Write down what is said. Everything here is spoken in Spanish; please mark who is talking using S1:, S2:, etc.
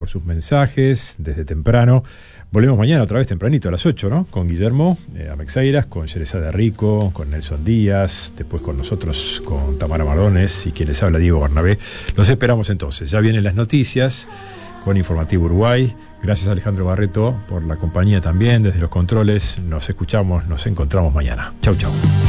S1: por sus mensajes desde temprano. Volvemos mañana otra vez tempranito a las 8, ¿no? Con Guillermo Amexeiras, con Yerezada Rico, con Nelson Díaz, después con nosotros, con Tamara Mardones y quien les habla, Diego Bernabé. Los esperamos entonces. Ya vienen las noticias con Informativo Uruguay. Gracias a Alejandro Barreto por la compañía también desde los controles. Nos escuchamos, nos encontramos mañana. Chau, chau.